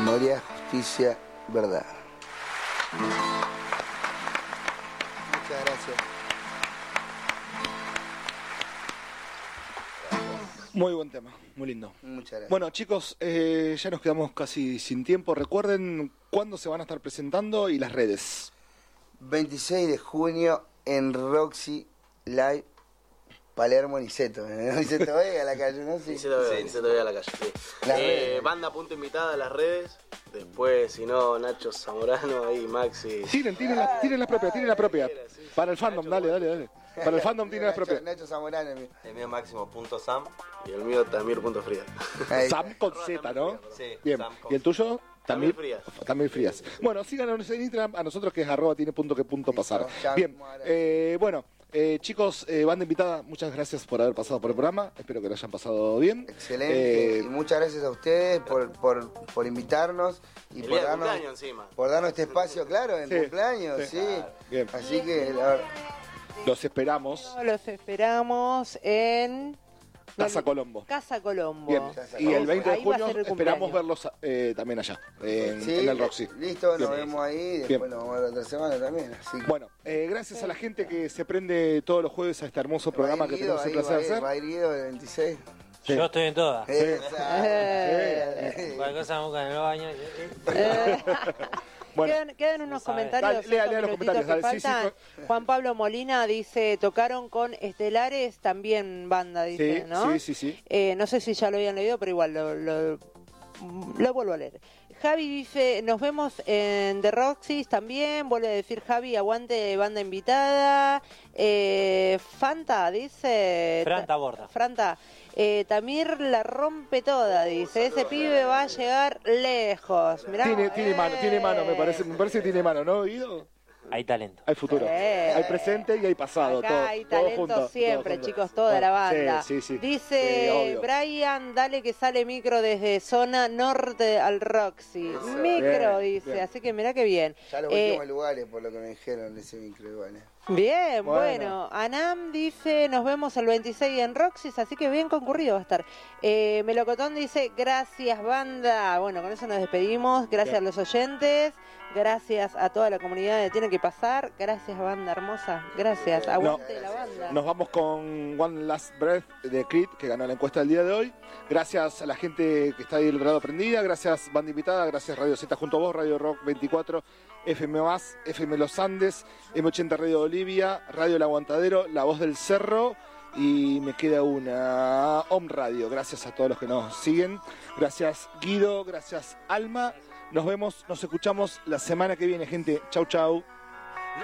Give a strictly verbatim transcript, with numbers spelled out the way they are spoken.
memoria, justicia, verdad. Muchas gracias. Muy buen tema, muy lindo. Muchas gracias. Bueno, chicos, eh, ya nos quedamos casi sin tiempo. Recuerden cuándo se van a estar presentando y las redes. veintiséis de junio en Roxy Live, Palermo, Niceto. Niceto Vega a la calle, ¿no? Sí. Niceto Vega, Sí. Niceto Vega a la calle, sí. Las Eh, redes. banda punto invitada a las redes. Después, si no, Nacho Zamorano, ahí Maxi. Tiren, tiren la, tiren la propia, tiren la propia. Para el fandom, dale, dale, dale. Para el fandom tiren la Nacho, propia. Nacho Zamorano. el mío. El mío máximo punto Sam. Y el mío Tamir punto Frías. Ahí. Sam con Z, ¿no? Sí, Bien. Sam con- ¿Y el tuyo? Tamir Tamir Frías. Tamir Frías. Bueno, síganos en Instagram, a nosotros que es arroba tiene punto que punto pasar. Listo, ya Bien, mismo, ahora. eh, bueno, eh, chicos, eh, banda invitada, muchas gracias por haber pasado por el programa. Espero que lo hayan pasado bien. Excelente. Eh, y muchas gracias a ustedes por, por, por invitarnos y El por día de darnos, cumpleaños encima. por darnos este espacio, claro, en Sí, cumpleaños, sí. sí. Bien. Así que, la verdad. Los esperamos. Los esperamos en Casa Colombo. Casa Colombo. Bien. Y el veinte de Ahí va a junio ser el esperamos cumpleaños. verlos eh, también allá, en, Sí, en el Roxy. listo, nos Bien. vemos ahí y Bien. después nos vamos a ver la otra semana también. Así que Bueno, eh, gracias a la gente que se prende todos los jueves a este hermoso programa que tenemos el placer de hacer. Va a ir Guido el veintiséis. Sí. Yo estoy en todas. Esa. Eh, Cualquier cosa me buscan en el baño. eh. Bueno, quedan, quedan unos sabe. comentarios, Dale, lea, esos lea los minutitos comentarios, que dale, sí, sí, faltan. Juan Pablo Molina dice, tocaron con Estelares, también banda, dice, sí, ¿no? sí, sí, sí. Eh, no sé si ya lo habían leído, pero igual lo, lo, lo vuelvo a leer. Javi dice, nos vemos en The Roxys también, vuelve a decir Javi, aguante banda invitada. Eh, Fanta dice... Franta Borda. Franta, eh, Tamir la rompe toda, dice, ese pibe va a llegar lejos. Mirá, Tiene, tiene mano, tiene mano, me eh. parece, me parece que tiene mano, ¿no, Guido? Hay talento. Hay futuro, Eh. hay presente y hay pasado. Acá todo, hay todo talento junto, siempre, todo junto. chicos, toda la Bueno, banda. Sí, sí, sí. Dice Sí, obvio. Brian, dale que sale micro desde zona norte al Roxy. Eso. Micro, Bien, dice, bien. así que mirá qué bien. Ya los Eh, últimos lugares, por lo que me dijeron, ese micro igual. eh. Bien, bueno. Bueno. Anam dice, nos vemos el veintiséis en Roxys, así que bien concurrido va a estar. Eh, Melocotón dice, gracias banda. Bueno, con eso nos despedimos. Gracias Bien. a los oyentes. Gracias a toda la comunidad de Tiene que Pasar. Gracias banda hermosa. Gracias. Aguante la banda. Nos vamos con One Last Breath de Creed, que ganó la encuesta del día de hoy. Gracias a la gente que está ahí del otro lado prendida. Gracias, banda invitada. Gracias, Radio Z junto a vos, Radio Rock veinticuatro, F M Más, F M Los Andes, M ochenta Radio Bolivia, Radio El Aguantadero, La Voz del Cerro. Y me queda una Om Radio. Gracias a todos los que nos siguen. Gracias, Guido. Gracias, Alma. Nos vemos, nos escuchamos la semana que viene, gente. Chau, chau.